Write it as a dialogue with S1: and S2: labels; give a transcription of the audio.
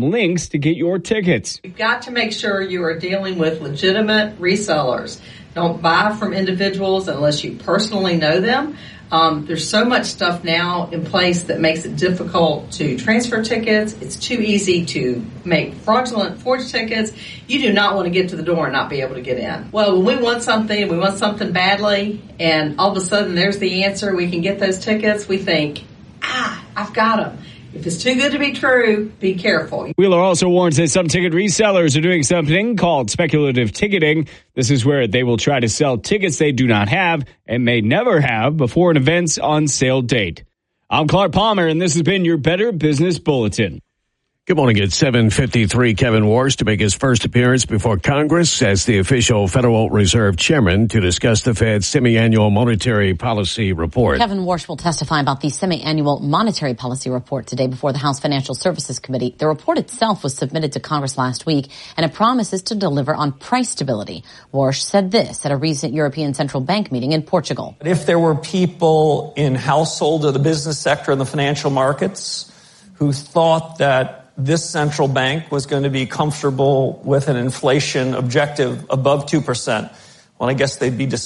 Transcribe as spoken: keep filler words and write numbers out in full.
S1: com links to get your tickets.
S2: You've got to make sure you are dealing with legitimate resellers. Don't buy from individuals unless you personally know them. Um, there's so much stuff now in place that makes it difficult to transfer tickets. It's too easy to make fraudulent forged tickets. You do not want to get to the door and not be able to get in. Well, when we want something and we want something badly, and all of a sudden there's the answer, we can get those tickets, we think, ah, I've got them. If it's too good to be true, be careful.
S1: Wheeler also warns that some ticket resellers are doing something called speculative ticketing. This is where they will try to sell tickets they do not have and may never have before an event's on sale date. I'm Clark Palmer, and this has been your Better Business Bulletin.
S3: Good morning. At seven fifty-three, Kevin Warsh to make his first appearance before Congress as the official Federal Reserve Chairman to discuss the Fed's semi-annual monetary policy report.
S4: Kevin Warsh will testify about the semi-annual monetary policy report today before the House Financial Services Committee. The report itself was submitted to Congress last week, and it promises to deliver on price stability. Warsh said this at a recent European Central Bank meeting in Portugal.
S5: If there were people in household or the business sector and the financial markets who thought that this central bank was going to be comfortable with an inflation objective above two percent, well, I guess they'd be disappointed.